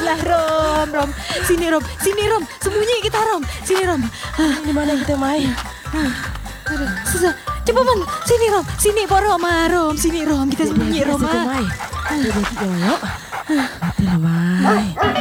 Alah Rom. Sini Rom. Sembunyi kita Rom. Sini Rom. Di mana kita main? Susah. Cepat bang. Sini Rom. Sini Pak Rom. Rom. Sini Rom. Kita sembunyi Rom. Kita main. Kita yuk. Kita lah main.